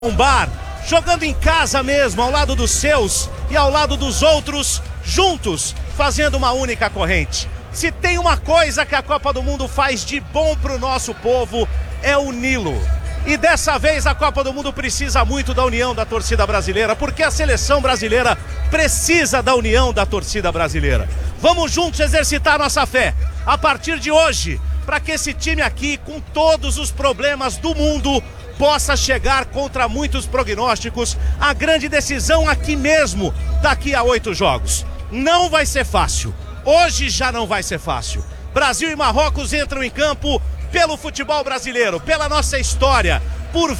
Um bar, jogando em casa mesmo, ao lado dos seus e ao lado dos outros, juntos, fazendo uma única corrente. Se tem uma coisa que a Copa do Mundo faz de bom pro nosso povo, é uni-lo. E dessa vez a Copa do Mundo precisa muito da união da torcida brasileira, porque a seleção brasileira precisa da união da torcida brasileira. Vamos juntos exercitar nossa fé, a partir de hoje, para que esse time aqui, com todos os problemas do mundo, possa chegar contra muitos prognósticos a grande decisão aqui mesmo, daqui a 8 jogos. Não vai ser fácil, hoje já não vai ser fácil. Brasil e Marrocos entram em campo pelo futebol brasileiro, pela nossa história, por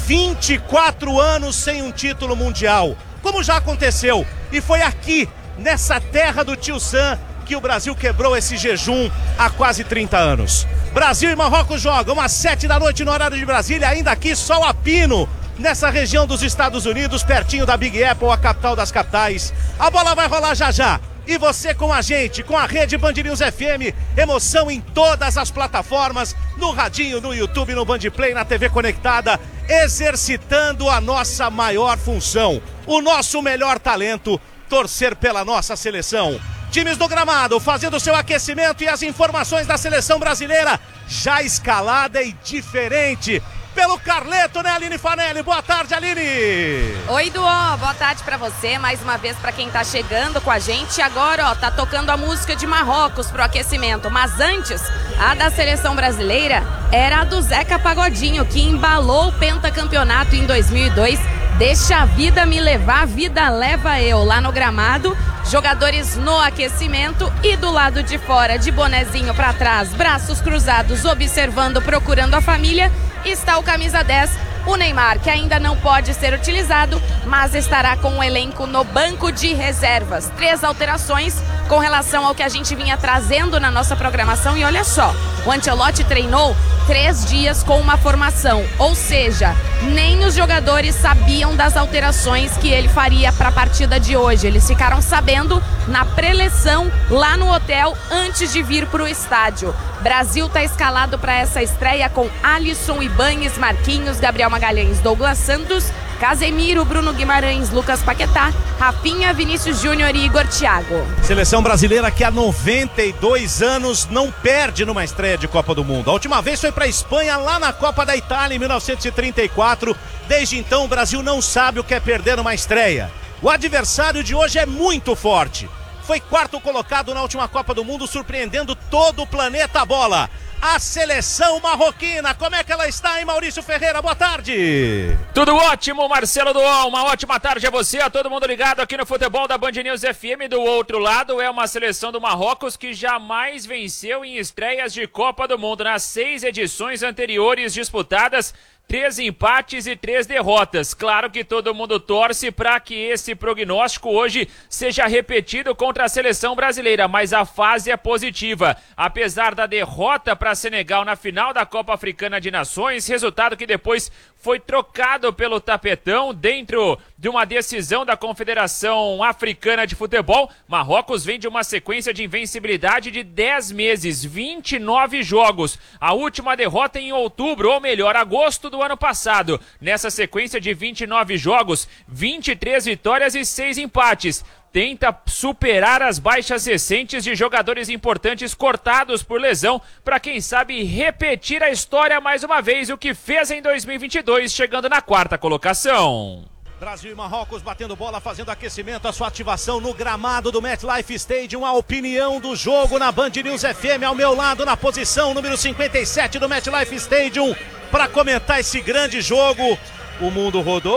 24 anos sem um título mundial, como já aconteceu, e foi aqui, nessa terra do Tio Sam, que o Brasil quebrou esse jejum há quase 30 anos. Brasil e Marrocos jogam às 7 da noite no horário de Brasília, ainda aqui sol a pino, nessa região dos Estados Unidos, pertinho da Big Apple, a capital das capitais. A bola vai rolar já já. E você com a gente, com a rede Band News FM, emoção em todas as plataformas, no radinho, no YouTube, no Band Play, na TV conectada, exercitando a nossa maior função, o nosso melhor talento, torcer pela nossa seleção. Times do gramado fazendo seu aquecimento e as informações da seleção brasileira já escalada e diferente pelo Carleto, né, Aline Fanelli? Boa tarde, Aline! Oi, Duó, boa tarde pra você, mais uma vez pra quem tá chegando com a gente. Agora, ó, tá tocando a música de Marrocos pro aquecimento, mas antes, a da seleção brasileira era a do Zeca Pagodinho, que embalou o pentacampeonato em 2002. Deixa a vida me levar, a vida leva eu, lá no gramado. Jogadores no aquecimento e do lado de fora, de bonezinho pra trás, braços cruzados, observando, procurando a família, está o camisa 10, o Neymar, que ainda não pode ser utilizado, mas estará com o elenco no banco de reservas. 3 alterações com relação ao que a gente vinha trazendo na nossa programação. E olha só, o Ancelotti treinou 3 dias com uma formação, ou seja, nem os jogadores sabiam das alterações que ele faria para a partida de hoje. Eles ficaram sabendo na preleção lá no hotel antes de vir para o estádio. Brasil está escalado para essa estreia com Alisson, Ibañez, Marquinhos, Gabriel Magalhães, Douglas Santos, Casemiro, Bruno Guimarães, Lucas Paquetá, Rafinha, Vinícius Júnior e Igor Thiago. Seleção brasileira que há 92 anos não perde numa estreia de Copa do Mundo. A última vez foi para a Espanha, lá na Copa da Itália, em 1934. Desde então, o Brasil não sabe o que é perder numa estreia. O adversário de hoje é muito forte. Foi 4º colocado na última Copa do Mundo, surpreendendo todo o planeta bola. A seleção marroquina, como é que ela está, hein, Maurício Ferreira? Boa tarde! Tudo ótimo, Marcelo Duó, uma ótima tarde a você, a todo mundo ligado aqui no futebol da Band News FM. Do outro lado é uma seleção do Marrocos que jamais venceu em estreias de Copa do Mundo. Nas 6 edições anteriores disputadas, 3 empates e 3 derrotas. Claro que todo mundo torce para que esse prognóstico hoje seja repetido contra a seleção brasileira, mas a fase é positiva. Apesar da derrota para Senegal na final da Copa Africana de Nações, resultado que depois foi trocado pelo tapetão dentro de uma decisão da Confederação Africana de Futebol, Marrocos vem de uma sequência de invencibilidade de 10 meses, 29 jogos. A última derrota em outubro, ou melhor, agosto do ano passado. Nessa sequência de 29 jogos, 23 vitórias e 6 empates. Tenta superar as baixas recentes de jogadores importantes cortados por lesão para, quem sabe, repetir a história mais uma vez, o que fez em 2022, chegando na 4ª colocação. Brasil e Marrocos batendo bola, fazendo aquecimento, a sua ativação no gramado do MetLife Stadium, a opinião do jogo na Band News FM, ao meu lado, na posição número 57 do MetLife Stadium, para comentar esse grande jogo. O mundo rodou,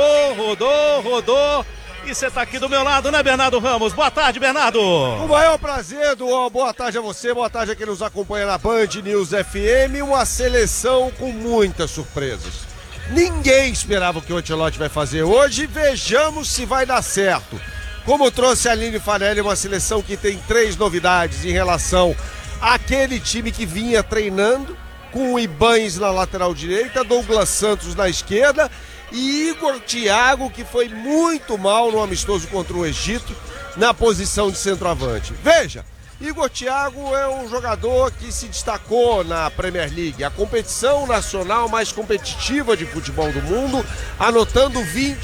e você tá aqui do meu lado, né, Bernardo Ramos? Boa tarde, Bernardo. O maior prazer, Duó. Boa tarde a você, boa tarde a quem nos acompanha na Band News FM. Uma seleção com muitas surpresas. Ninguém esperava o que o Ancelotti vai fazer hoje. Vejamos se vai dar certo. Como trouxe a Aline Fanelli, uma seleção que tem 3 novidades em relação àquele time que vinha treinando, com o Ibañez na lateral direita, Douglas Santos na esquerda e Igor Thiago, que foi muito mal no amistoso contra o Egito, na posição de centroavante. Veja, Igor Thiago é um jogador que se destacou na Premier League, a competição nacional mais competitiva de futebol do mundo, anotando 20